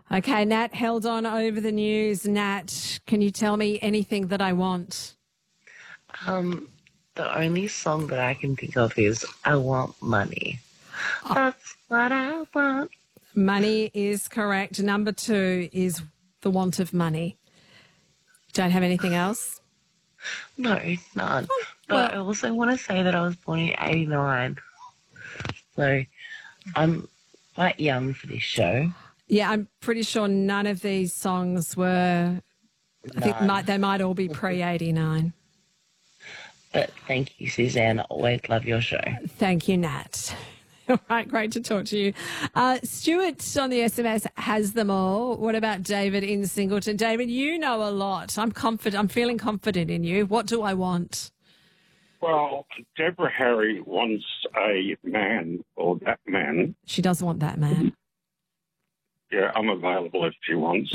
Okay, Nat held on over the news. Nat, can you tell me anything that I want? The only song that I can think of is I Want Money. That's what I want. Money is correct. Number 2 is the want of money. Don't have anything else? No, none. But Well, I also want to say that I was born in 89. So I'm quite young for this show. yeah, I'm pretty sure none of these songs were, I think None. they might all be pre-89. But thank you, Suzanne. I always love your show. Thank you, Nat. All right, great to talk to you. Stuart on the SMS has them all. What about David in Singleton? David, you know a lot. I'm confident. I'm feeling confident in you. What do I want? Well, Deborah Harry wants a man, or that man. She does want that man. Yeah, I'm available if she wants.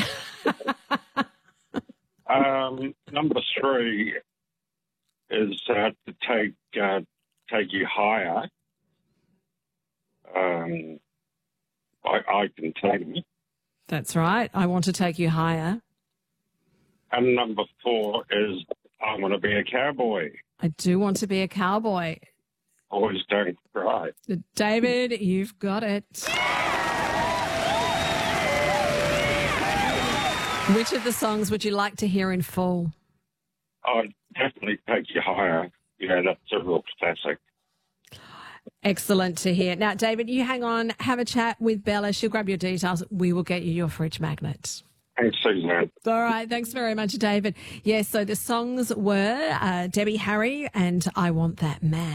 Number 3 is to take you higher. I can take me. That's right. I want to take you higher. And number 4 is I want to be a cowboy. I do want to be a cowboy. Always don't cry. David, you've got it. Which of the songs would you like to hear in full? I'd definitely take you higher. Yeah, that's a real classic. Excellent to hear. Now, David, you hang on, have a chat with Bella. She'll grab your details. We will get you your fridge magnet. Thanks, Suzanne. All right. Thanks very much, David. Yes, so the songs were Debbie Harry and I Want That Man.